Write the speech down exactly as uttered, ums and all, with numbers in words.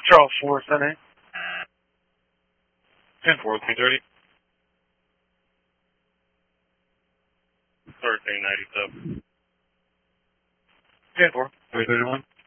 Charles four, ten eight. ten four, three thirty. thirteen ninety-seven. ten four. three thirty-one.